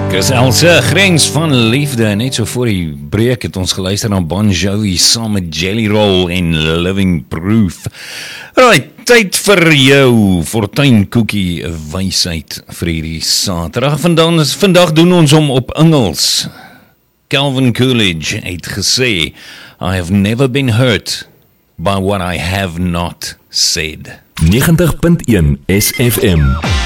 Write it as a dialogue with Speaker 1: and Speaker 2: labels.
Speaker 1: Else, grens van liefde. Net so voor die breek het ons geluister na Bon Jovi saam met Jelly Roll en Living Proof. Right, tyd vir jou fortuinkoekie wysheid vir hierdie Saterdag. Vandag doen ons hom op Engels. Calvin Coolidge het gesê, I have never been hurt by what I have not said.
Speaker 2: 90.1 SFM